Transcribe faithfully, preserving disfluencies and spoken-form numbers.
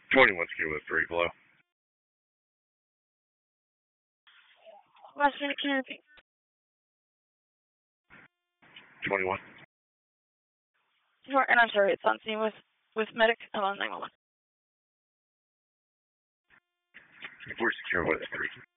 twenty-one secure with three below. West Minute Canopy. twenty-one. And I'm sorry, it's on scene with, with medic. I'm on nine one one. We're secure with three.